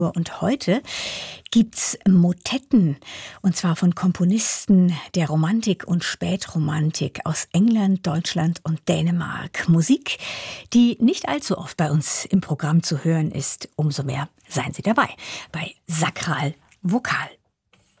Und heute gibt's Motetten, und zwar von Komponisten der Romantik und Spätromantik aus England, Deutschland und Dänemark. Musik, die nicht allzu oft bei uns im Programm zu hören ist. Umso mehr seien Sie dabei bei Sakral Vokal.